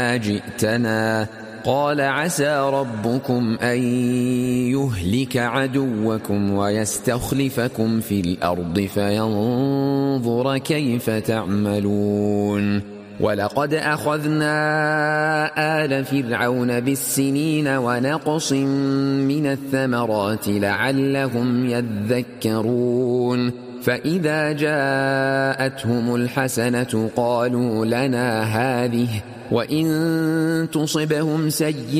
جئتنا قال عسى ربكم أن يهلك عدوكم ويستخلفكم في الأرض فينظر كيف تعملون ولقد أخذنا آل فرعون بالسنين ونقص من الثمرات لعلهم يذكرون فإذا جاءتهم الحسنة قالوا لنا هذه وإن تصبهم سيئة